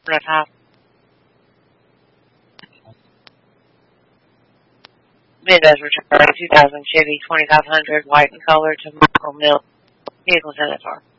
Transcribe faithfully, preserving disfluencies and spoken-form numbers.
top. Midwest return two thousand Chevy twenty-five hundred white in color to Michael Mill. Vehicles in it are.